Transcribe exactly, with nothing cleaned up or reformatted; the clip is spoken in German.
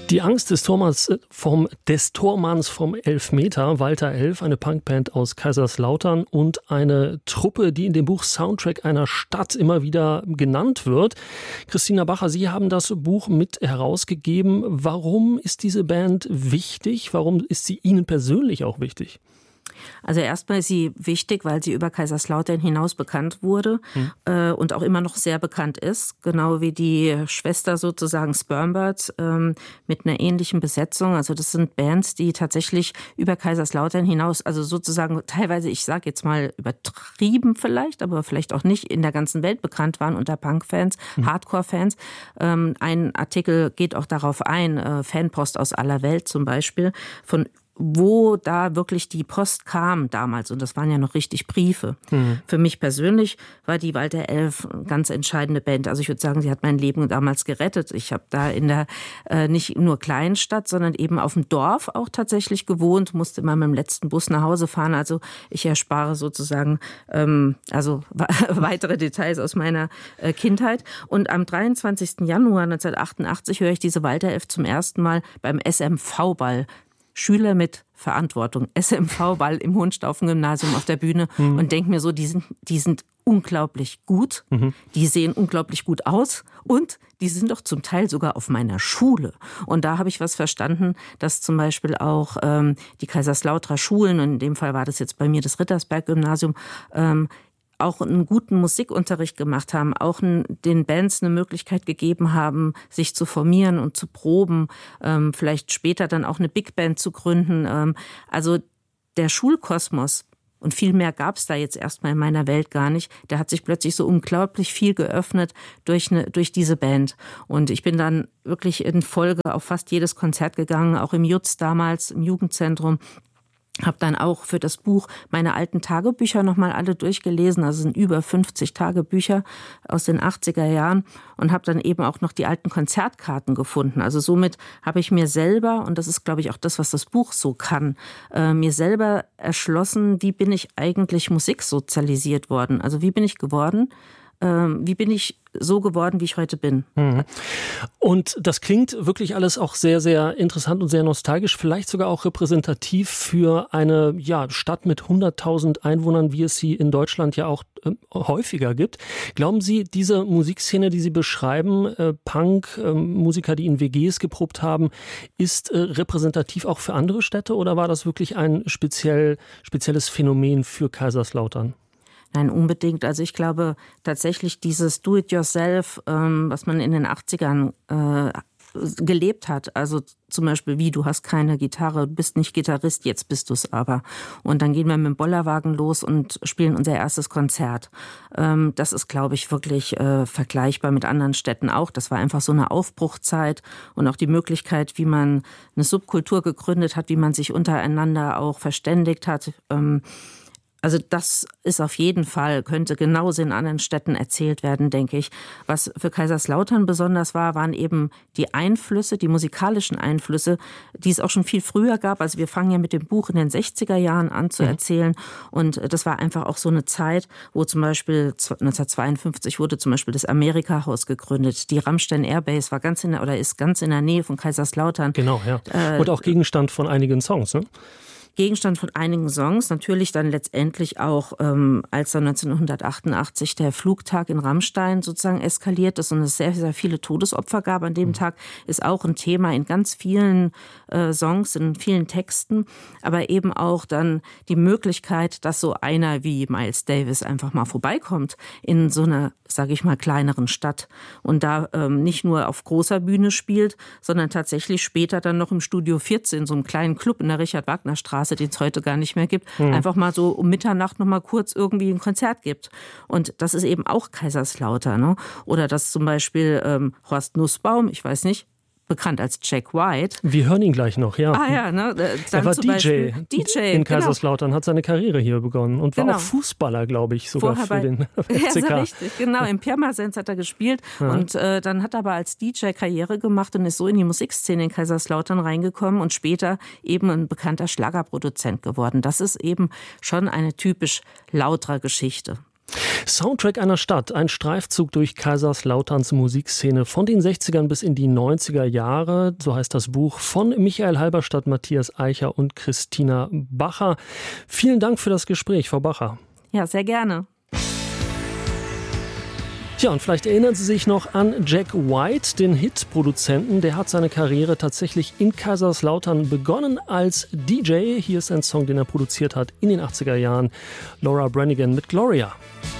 Die Angst des Tormanns vom, des Tormanns vom Elfmeter, Walter Elf, eine Punkband aus Kaiserslautern und eine Truppe, die in dem Buch Soundtrack einer Stadt immer wieder genannt wird. Christina Bacher, Sie haben das Buch mit herausgegeben. Warum ist diese Band wichtig? Warum ist sie Ihnen persönlich auch wichtig? Also erstmal ist sie wichtig, weil sie über Kaiserslautern hinaus bekannt wurde hm. äh, und auch immer noch sehr bekannt ist. Genau wie die Schwester sozusagen Spermbirds ähm, mit einer ähnlichen Besetzung. Also das sind Bands, die tatsächlich über Kaiserslautern hinaus, also sozusagen teilweise, ich sage jetzt mal übertrieben vielleicht, aber vielleicht auch nicht, in der ganzen Welt bekannt waren unter Punk-Fans, hm. Hardcore-Fans. Ähm, ein Artikel geht auch darauf ein, äh, Fanpost aus aller Welt zum Beispiel, von wo da wirklich die Post kam damals. Und das waren ja noch richtig Briefe. Mhm. Für mich persönlich war die Walter Elf eine ganz entscheidende Band. Also ich würde sagen, sie hat mein Leben damals gerettet. Ich habe da in der äh, nicht nur Kleinstadt, sondern eben auf dem Dorf auch tatsächlich gewohnt, musste immer mit dem letzten Bus nach Hause fahren. Also ich erspare sozusagen ähm, also weitere Details aus meiner äh, Kindheit. Und am dreiundzwanzigsten Januar neunzehnhundertachtundachtzig höre ich diese Walter Elf zum ersten Mal beim S M V-Ball. Schüler mit Verantwortung, S M V-Ball im Hohenstaufen-Gymnasium auf der Bühne mhm. und denke mir so, die sind, die sind unglaublich gut, mhm. die sehen unglaublich gut aus und die sind doch zum Teil sogar auf meiner Schule. Und da habe ich was verstanden, dass zum Beispiel auch ähm, die Kaiserslauterer Schulen, und in dem Fall war das jetzt bei mir das Rittersberg-Gymnasium, ähm, auch einen guten Musikunterricht gemacht haben, auch den Bands eine Möglichkeit gegeben haben, sich zu formieren und zu proben, ähm, vielleicht später dann auch eine Big Band zu gründen. Ähm, also der Schulkosmos, und viel mehr gab es da jetzt erstmal in meiner Welt gar nicht, der hat sich plötzlich so unglaublich viel geöffnet durch, eine, durch diese Band. Und ich bin dann wirklich in Folge auf fast jedes Konzert gegangen, auch im Jutz damals, im Jugendzentrum. Habe dann auch für das Buch meine alten Tagebücher nochmal alle durchgelesen. Also es sind über fünfzig Tagebücher aus den achtziger Jahren und habe dann eben auch noch die alten Konzertkarten gefunden. Also somit habe ich mir selber, und das ist, glaube ich, auch das, was das Buch so kann, äh, mir selber erschlossen, wie bin ich eigentlich musiksozialisiert worden? Also wie bin ich geworden? Ähm, wie bin ich so geworden, wie ich heute bin. Und das klingt wirklich alles auch sehr, sehr interessant und sehr nostalgisch, vielleicht sogar auch repräsentativ für eine ja, Stadt mit hunderttausend Einwohnern, wie es sie in Deutschland ja auch äh, häufiger gibt. Glauben Sie, diese Musikszene, die Sie beschreiben, äh, Punk, äh, Musiker, die in W Gs geprobt haben, ist äh, repräsentativ auch für andere Städte oder war das wirklich ein speziell, spezielles Phänomen für Kaiserslautern? Nein, unbedingt. Also ich glaube tatsächlich dieses Do-it-yourself, ähm, was man in den achtzigern äh, gelebt hat, also zum Beispiel wie, du hast keine Gitarre, du bist nicht Gitarrist, jetzt bist du es aber. Und dann gehen wir mit dem Bollerwagen los und spielen unser erstes Konzert. Ähm, das ist, glaube ich, wirklich äh, vergleichbar mit anderen Städten auch. Das war einfach so eine Aufbruchzeit und auch die Möglichkeit, wie man eine Subkultur gegründet hat, wie man sich untereinander auch verständigt hat. Ähm, Also das ist auf jeden Fall, könnte genauso in anderen Städten erzählt werden, denke ich. Was für Kaiserslautern besonders war, waren eben die Einflüsse, die musikalischen Einflüsse, die es auch schon viel früher gab. Also wir fangen ja mit dem Buch in den sechziger Jahren an zu erzählen. Und das war einfach auch so eine Zeit, wo zum Beispiel neunzehnhundertzweiundfünfzig wurde zum Beispiel das Amerika-Haus gegründet. Die Rammstein Airbase war ganz in der, oder ist ganz in der Nähe von Kaiserslautern. Genau, ja. Und auch Gegenstand von einigen Songs, ne? Gegenstand von einigen Songs, natürlich dann letztendlich auch, ähm, als dann neunzehnhundertachtundachtzig der Flugtag in Rammstein sozusagen eskaliert ist und es sehr, sehr viele Todesopfer gab an dem mhm. Tag, ist auch ein Thema in ganz vielen äh, Songs, in vielen Texten, aber eben auch dann die Möglichkeit, dass so einer wie Miles Davis einfach mal vorbeikommt in so einer, sage ich mal, kleineren Stadt und da ähm, nicht nur auf großer Bühne spielt, sondern tatsächlich später dann noch im Studio vierzehn, so einem kleinen Club in der Richard-Wagner-Straße, den es heute gar nicht mehr gibt, hm. einfach mal so um Mitternacht noch mal kurz irgendwie ein Konzert gibt. Und das ist eben auch Kaiserslautern. Ne? Oder dass zum Beispiel ähm, Horst Nussbaum, ich weiß nicht, bekannt als Jack White. Wir hören ihn gleich noch, ja. Ah ja, ne? Dann er war zum D J, D J in Kaiserslautern, genau. Hat seine Karriere hier begonnen und war genau. auch Fußballer, glaube ich, sogar Vorher für bei, den F C K. Ja, richtig, genau. Im Pirmasens hat er gespielt ja. und äh, dann hat er aber als D J Karriere gemacht und ist so in die Musikszene in Kaiserslautern reingekommen und später eben ein bekannter Schlagerproduzent geworden. Das ist eben schon eine typisch lautere Geschichte. Soundtrack einer Stadt, ein Streifzug durch Kaiserslauterns Musikszene von den sechzigern bis in die neunziger Jahre, so heißt das Buch von Michael Halberstadt, Matthias Eicher und Christina Bacher. Vielen Dank für das Gespräch, Frau Bacher. Ja, sehr gerne. Tja, und vielleicht erinnern Sie sich noch an Jack White, den Hitproduzenten. Der hat seine Karriere tatsächlich in Kaiserslautern begonnen als D J. Hier ist ein Song, den er produziert hat in den achtziger Jahren. Laura Branigan mit Gloria.